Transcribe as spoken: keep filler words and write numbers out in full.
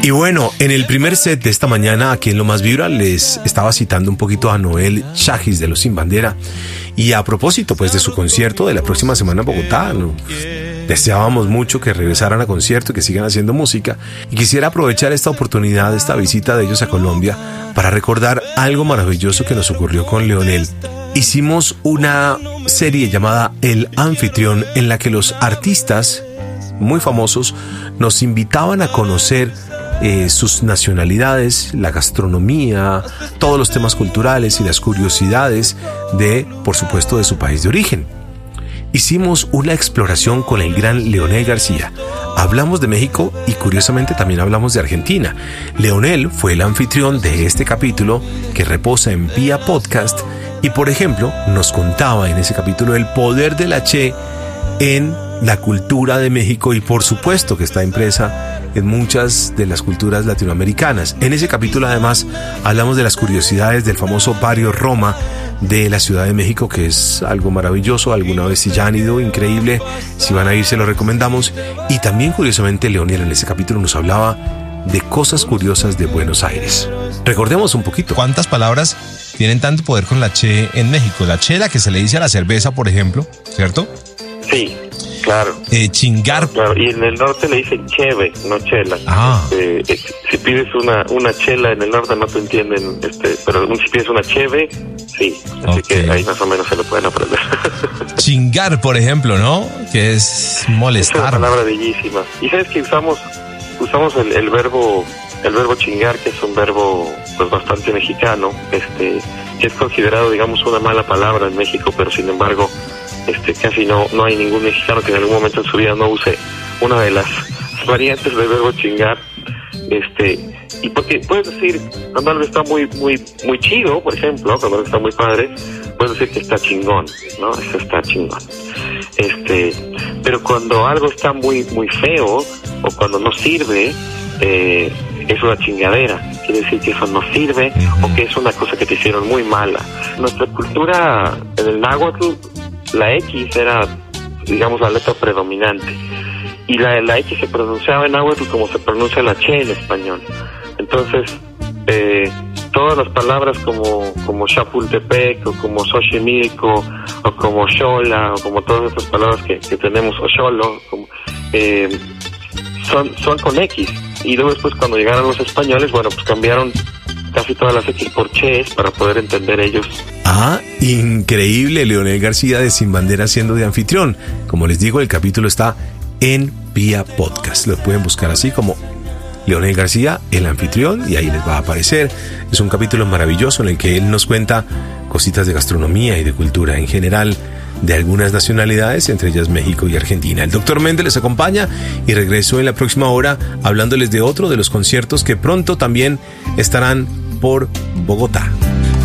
Y bueno, en el primer set de esta mañana, aquí en Lo Más Vibra, les estaba citando un poquito a Noel Chagis de Los Sin Bandera. Y a propósito, pues, de su concierto de la próxima semana en Bogotá, ¿no? Deseábamos mucho que regresaran a concierto y que sigan haciendo música. Y quisiera aprovechar esta oportunidad, esta visita de ellos a Colombia, para recordar algo maravilloso que nos ocurrió con Leonel. Hicimos una serie llamada El Anfitrión, en la que los artistas muy famosos nos invitaban a conocer Eh, sus nacionalidades, la gastronomía, todos los temas culturales y las curiosidades de, por supuesto, de su país de origen. Hicimos una exploración con el gran Leonel García. Hablamos de México y curiosamente también hablamos de Argentina. Leonel fue el anfitrión de este capítulo que reposa en Vía Podcast y, por ejemplo, nos contaba en ese capítulo el poder de la Che en la cultura de México y, por supuesto, que está impresa en muchas de las culturas latinoamericanas. En ese capítulo, además, hablamos de las curiosidades del famoso barrio Roma de la Ciudad de México, que es algo maravilloso. Alguna vez si ya han ido, increíble. Si van a ir, se lo recomendamos. Y también, curiosamente, Leonel en ese capítulo nos hablaba de cosas curiosas de Buenos Aires. Recordemos un poquito. ¿Cuántas palabras tienen tanto poder con la Che en México? La chela, que se le dice a la cerveza, por ejemplo, ¿cierto? Sí. Claro. Eh, chingar. Claro, y en el norte le dicen cheve, no chela. Ah. Eh, eh, si pides una una chela en el norte no te entienden, este, pero si pides una cheve, sí. Así okay. Que ahí más o menos se lo pueden aprender. Chingar, por ejemplo, ¿no? Que es molestar. Es una palabra bellísima. Y sabes que usamos usamos el, el verbo el verbo chingar, que es un verbo pues bastante mexicano, este, que es considerado, digamos, una mala palabra en México, pero sin embargo Este, casi no no hay ningún mexicano que en algún momento en su vida no use una de las variantes del verbo chingar, este, y porque puedes decir cuando algo está muy muy muy chido, por ejemplo, cuando algo está muy padre, puedes decir que está chingón, ¿no? Eso está chingón. Este, pero cuando algo está muy muy feo o cuando no sirve, eh, es una chingadera. Quiere decir que eso no sirve o que es una cosa que te hicieron muy mala. Nuestra cultura en el náhuatl, la X era, digamos, la letra predominante. Y la, la X se pronunciaba en náhuatl como se pronuncia la Che en español. Entonces, eh, todas las palabras como, como Chapultepec, o como Xochimilco, o como Xola, o como todas estas palabras que, que tenemos, o Xolo, como, eh, son, son con X. Y luego después, cuando llegaron los españoles, bueno, pues cambiaron casi todas las X por Ches para poder entender ellos. Ah, increíble, Leonel García de Sin Bandera siendo de anfitrión. Como les digo, el capítulo está en Vía Podcast. Lo pueden buscar así como Leonel García, el anfitrión, y ahí les va a aparecer. Es un capítulo maravilloso en el que él nos cuenta cositas de gastronomía y de cultura en general de algunas nacionalidades, entre ellas México y Argentina. El doctor Méndez les acompaña y regreso en la próxima hora hablándoles de otro de los conciertos que pronto también estarán por Bogotá.